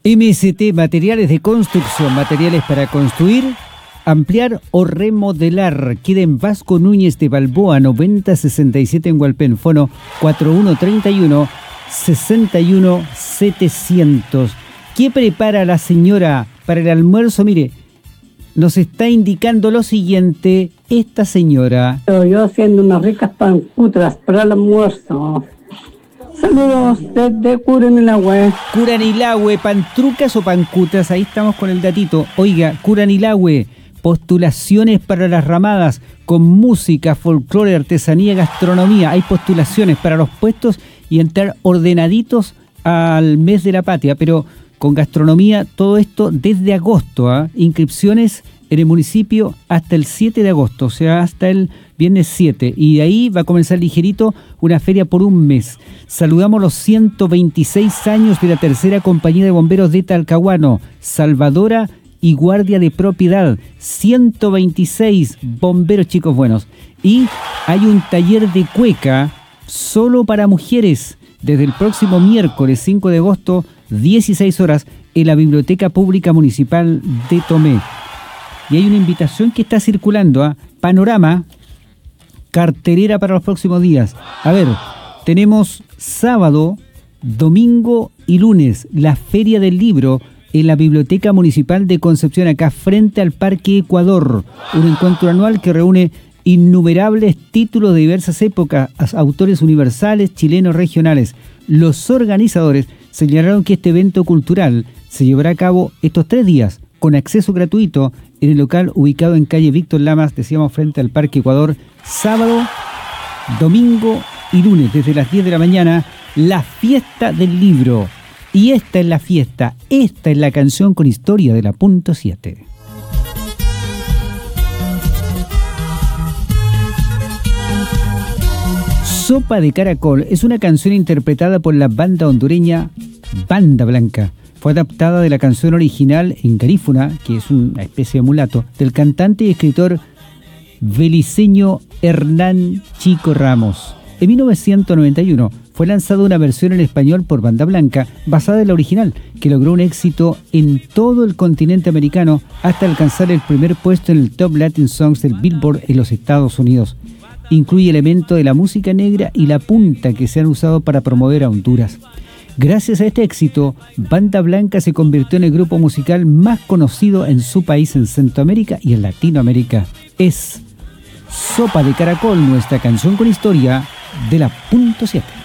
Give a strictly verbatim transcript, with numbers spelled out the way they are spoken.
M S T, materiales de construcción, materiales para construir, ampliar o remodelar. Queda en Vasco Núñez de Balboa, noventa sesenta y siete en Hualpén. Fono cuatro uno tres uno, seis uno siete cero cero. ¿Qué prepara la señora para el almuerzo? Mire, nos está indicando lo siguiente esta señora. Yo haciendo unas ricas pancutras para el almuerzo. Saludos desde Curanilahue. Curanilahue, pantrucas o pancutas, ahí estamos con el datito. Oiga, Curanilahue, postulaciones para las ramadas con música, folclore, artesanía, gastronomía. Hay postulaciones para los puestos y entrar ordenaditos al mes de la patria, pero con gastronomía, todo esto desde agosto, ¿eh? Inscripciones en el municipio hasta el siete de agosto, o sea, hasta el viernes siete. Y de ahí va a comenzar ligerito una feria por un mes. Saludamos los ciento veintiséis años de la tercera compañía de bomberos de Talcahuano, salvadora y guardia de propiedad. ciento veintiséis bomberos, chicos buenos. Y hay un taller de cueca solo para mujeres desde el próximo miércoles cinco de agosto, dieciséis horas, en la Biblioteca Pública Municipal de Tomé. Y hay una invitación que está circulando a Panorama, cartelera para los próximos días. A ver, tenemos sábado, domingo y lunes la Feria del Libro en la Biblioteca Municipal de Concepción, acá frente al Parque Ecuador. Un encuentro anual que reúne innumerables títulos de diversas épocas, autores universales, chilenos, regionales. Los organizadores señalaron que este evento cultural se llevará a cabo estos tres días con acceso gratuito en el local ubicado en calle Víctor Lamas, decíamos, frente al Parque Ecuador, sábado, domingo y lunes, desde las diez de la mañana, la fiesta del libro. Y esta es la fiesta, esta es la canción con historia de la punto siete. Sopa de Caracol es una canción interpretada por la banda hondureña Banda Blanca. Fue adaptada de la canción original en garífuna, que es una especie de mulato, del cantante y escritor beliceño Hernán Chico Ramos. En mil novecientos noventa y uno fue lanzada una versión en español por Banda Blanca, basada en la original, que logró un éxito en todo el continente americano hasta alcanzar el primer puesto en el Top Latin Songs del Billboard en los Estados Unidos. Incluye elementos de la música negra y la punta que se han usado para promover a Honduras. Gracias a este éxito, Banda Blanca se convirtió en el grupo musical más conocido en su país, en Centroamérica y en Latinoamérica. Es Sopa de Caracol, nuestra canción con historia de la punto siete.